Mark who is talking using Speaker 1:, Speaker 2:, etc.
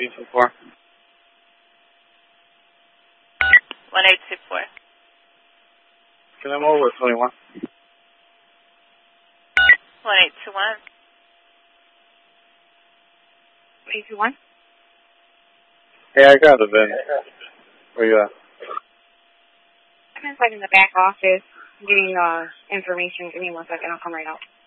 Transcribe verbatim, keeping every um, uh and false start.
Speaker 1: eight two four.
Speaker 2: one eight two four.
Speaker 1: Can I move with twenty-one?
Speaker 2: one eight two one.
Speaker 3: eight two one?
Speaker 1: Hey, I got the V I N. Where you at?
Speaker 3: I'm inside in the back office getting uh, information. Give me one second. I'll come right out.